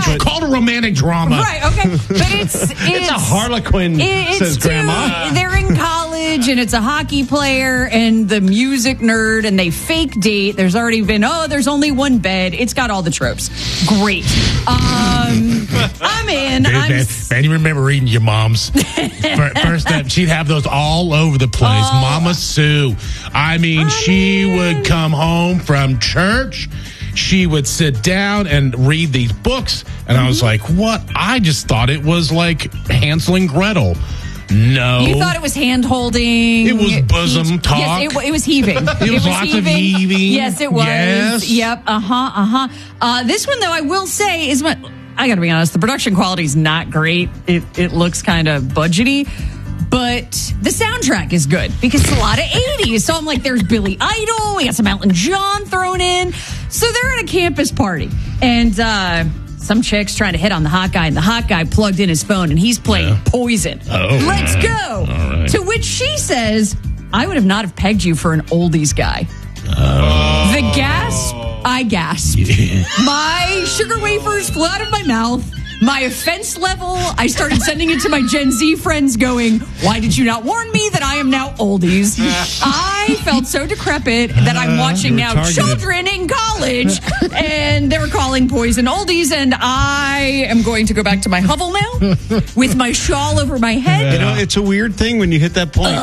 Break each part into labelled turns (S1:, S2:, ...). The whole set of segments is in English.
S1: called a romantic drama.
S2: Right, okay. But it's
S1: a Harlequin, says Grandma.
S2: They're in college, and it's a hockey player and the music nerd, and they fake date. There's already been, there's only one bed. It's got all the tropes. Great. I'm in.
S1: Man, you remember reading your mom's first step? She'd have those all over the place. Mama Sue. She would come home from church. She would sit down and read these books. And I was like, what? I just thought it was like Hansel and Gretel. No.
S2: You thought it was hand-holding.
S1: It was bosom talk.
S2: Yes, it was heaving.
S1: It was lots of heaving.
S2: Yes, it was.
S1: Yes.
S2: Yep. This one, though, I will say, is what I got to be honest, the production quality is not great. It looks kind of budgety. But the soundtrack is good because it's a lot of 80s. So I'm like, there's Billy Idol. We got some Elton John thrown in. So they're at a campus party. And some chick's trying to hit on the hot guy. And the hot guy plugged in his phone and he's playing Poison. Let's go.
S1: Right.
S2: To which she says, I would have not have pegged you for an oldies guy. The gasp, I gasped.
S1: Yeah.
S2: My sugar wafers flew out of my mouth. My offense level, I started sending it to my Gen Z friends going, why did you not warn me that I am now oldies? I felt so decrepit that I'm watching now children in college, and they were calling Poison oldies, and I am going to go back to my hovel now with my shawl over my head.
S3: You know, it's a weird thing when you hit that point.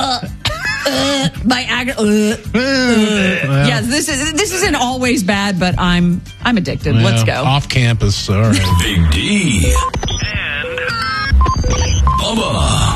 S2: Yes, this isn't always bad, but I'm addicted.
S1: Well,
S2: let's go.
S1: Off campus, all right.
S4: Big D and Bubba.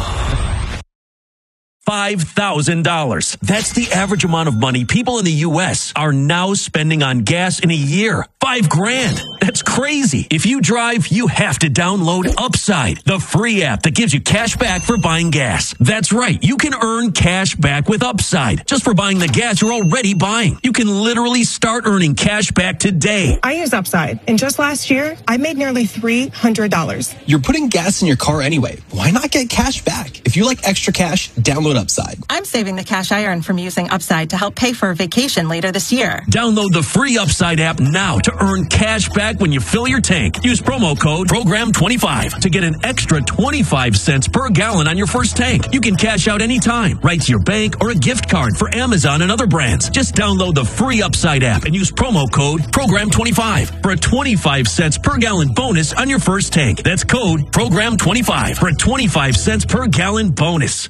S4: $5,000. That's the average amount of money people in the U.S. are now spending on gas in a year. $5,000. That's crazy. If you drive, you have to download Upside, the free app that gives you cash back for buying gas. That's right. You can earn cash back with Upside just for buying the gas you're already buying. You can literally start earning cash back today.
S5: I use Upside, and just last year, I made nearly $300.
S6: You're putting gas in your car anyway. Why not get cash back? If you like extra cash, download Upside.
S5: I'm saving the cash I earn from using Upside to help pay for a vacation later this year.
S4: Download the free Upside app now to earn cash back when you fill your tank. Use promo code PROGRAM25 to get an extra 25 cents per gallon on your first tank. You can cash out anytime, right to your bank or a gift card for Amazon and other brands. Just download the free Upside app and use promo code PROGRAM25 for a 25 cents per gallon bonus on your first tank. That's code PROGRAM25 for a 25 cents per gallon bonus.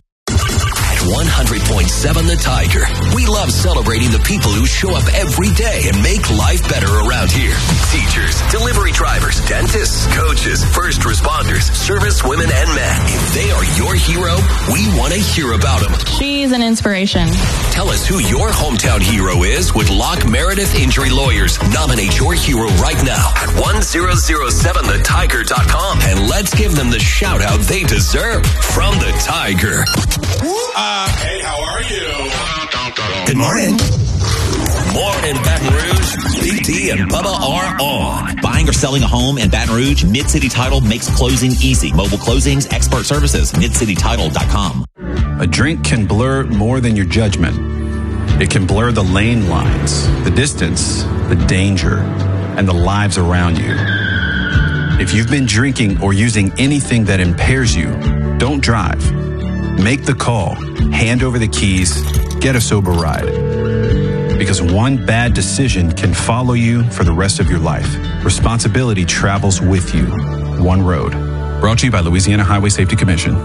S7: 100.7 The Tiger. We love celebrating the people who show up every day and make life better around here. Teachers, delivery drivers, dentists, coaches, first responders, service women and men. If they are your hero, we want to hear about them.
S8: She's an inspiration.
S7: Tell us who your hometown hero is with Locke Meredith Injury Lawyers. Nominate your hero right now at 1007thetiger.com and let's give them the shout out they deserve from the Tiger.
S9: Hey, how are you?
S7: Good morning. Morning, Baton Rouge. Big D and Bubba are on.
S10: Buying or selling a home in Baton Rouge, Mid-City Title makes closing easy. Mobile closings, expert services, midcitytitle.com.
S11: A drink can blur more than your judgment. It can blur the lane lines, the distance, the danger, and the lives around you. If you've been drinking or using anything that impairs you, don't drive. Make the call, hand over the keys, get a sober ride. Because one bad decision can follow you for the rest of your life. Responsibility travels with you. One road. Brought to you by Louisiana Highway Safety Commission.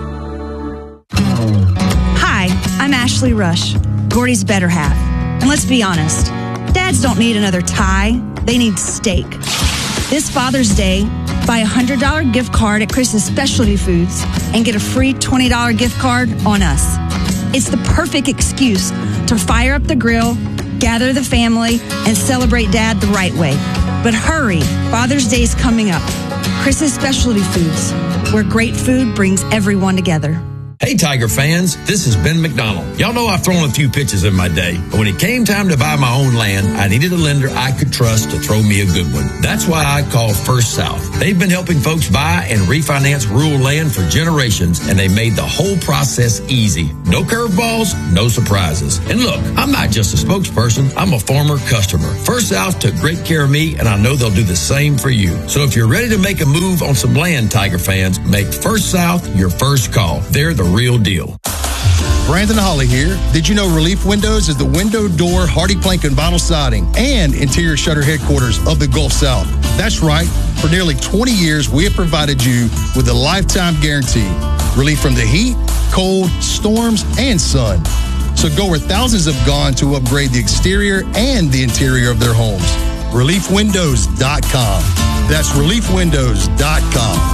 S12: Hi, I'm Ashley Rush, Gordy's better half. And let's be honest, dads don't need another tie, they need steak. This Father's Day, buy a $100 gift card at Chris's Specialty Foods and get a free $20 gift card on us. It's the perfect excuse to fire up the grill, gather the family, and celebrate Dad the right way. But hurry, Father's Day is coming up. Chris's Specialty Foods, where great food brings everyone together.
S8: Hey, Tiger fans, this is Ben McDonald. Y'all know I've thrown a few pitches in my day, but when it came time to buy my own land, I needed a lender I could trust to throw me a good one. That's why I called First South. They've been helping folks buy and refinance rural land for generations, and they made the whole process easy. No curveballs, no surprises. And look, I'm not just a spokesperson, I'm a former customer. First South took great care of me, and I know they'll do the same for you. So if you're ready to make a move on some land, Tiger fans, make First South your first call. They're the real deal.
S13: Brandon Holly here. Did you know Relief Windows is the window, door, hardy plank, and vinyl siding and interior shutter headquarters of the Gulf South? That's right. For nearly 20 years, we have provided you with a lifetime guarantee. Relief from the heat, cold, storms, and sun. So go where thousands have gone to upgrade the exterior and the interior of their homes. ReliefWindows.com. That's ReliefWindows.com.